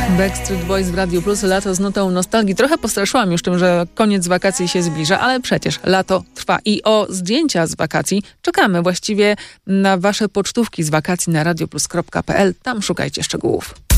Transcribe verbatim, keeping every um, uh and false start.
Backstreet Boys w Radiu Plus, lato z nutą nostalgii. Trochę postraszyłam już tym, że koniec wakacji się zbliża, ale przecież lato trwa. I o zdjęcia z wakacji czekamy właściwie na wasze pocztówki z wakacji na radioplus kropka p l. Tam szukajcie szczegółów.